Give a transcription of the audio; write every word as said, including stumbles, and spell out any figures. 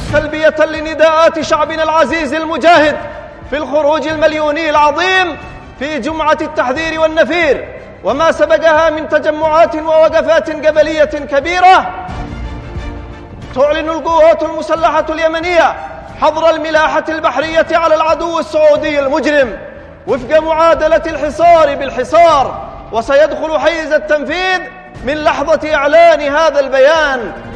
تلبية لنداءات شعبنا العزيز المجاهد في الخروج المليوني العظيم في جمعة التحذير والنفير وما سبقها من تجمعات ووقفات قبلية كبيرة، تعلن القوات المسلحة اليمنية حظر الملاحة البحرية على العدو السعودي المجرم وفق معادلة الحصار بالحصار، وسيدخل حيز التنفيذ من لحظة إعلان هذا البيان